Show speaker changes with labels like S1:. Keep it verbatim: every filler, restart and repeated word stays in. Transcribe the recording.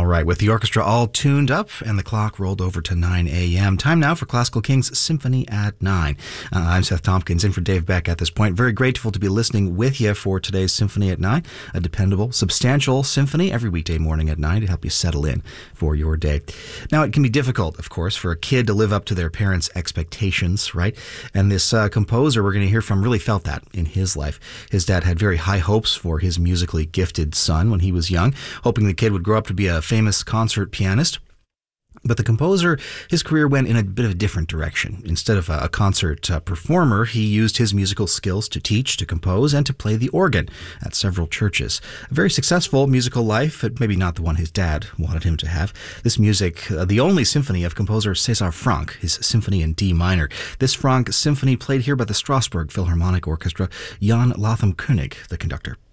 S1: All right, with the orchestra all tuned up and the clock rolled over to nine a.m. Time now for Classical Kings Symphony at nine. Uh, I'm Seth Tompkins, in for Dave Beck at this point. Very grateful to be listening with you for today's Symphony at nine, a dependable, substantial symphony every weekday morning at nine to help you settle in for your day. Now, it can be difficult, of course, for a kid to live up to their parents' expectations, right? And this uh, composer we're going to hear from really felt that in his life. His dad had very high hopes for his musically gifted son when he was young, hoping the kid would grow up to be a famous concert pianist. But the composer, his career went in a bit of a different direction. Instead of a concert uh, performer, he used his musical skills to teach, to compose, and to play the organ at several churches. A very successful musical life, but maybe not the one his dad wanted him to have. This music, uh, the only symphony of composer César Franck, his symphony in D minor. This Franck symphony played here by the Strasbourg Philharmonic Orchestra, Jan Latham König, the conductor.